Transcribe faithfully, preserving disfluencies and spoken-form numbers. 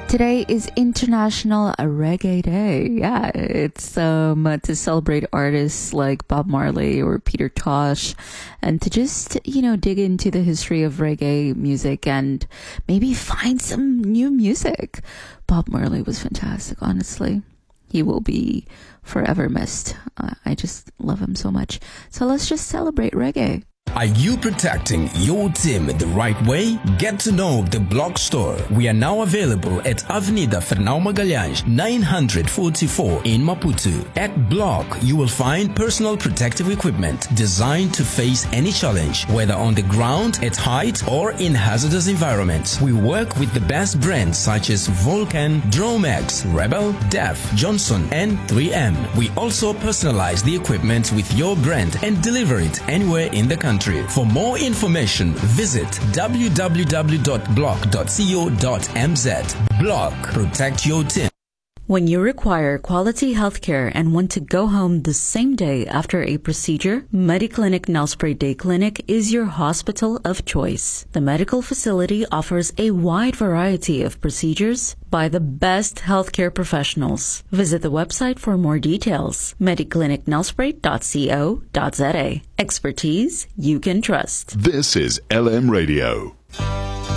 Today is International Reggae Day. Yeah, it's um, to celebrate artists like Bob Marley or Peter Tosh and to just, you know, dig into the history of reggae music and maybe find some new music. Bob Marley was fantastic, honestly. He will be forever missed. Uh, I just love him so much. So let's just celebrate reggae. Are you protecting your team the right way? Get to know the Block Store. We are now available at Avenida Fernão Magalhães, nine forty-four in Maputo. At Block, you will find personal protective equipment designed to face any challenge, whether on the ground, at height, or in hazardous environments. We work with the best brands such as Vulcan, Dromex, Rebel, Def, Johnson, and three M. We also personalize the equipment with your brand and deliver it anywhere in the country. For more information, visit w w w dot block dot co dot m z. Block. Protect your team. When you require quality healthcare and want to go home the same day after a procedure, Mediclinic Nelspruit Day Clinic is your hospital of choice. The medical facility offers a wide variety of procedures by the best healthcare professionals. Visit the website for more details, mediclinic nelspruit dot co dot z a. Expertise you can trust. This is L M Radio.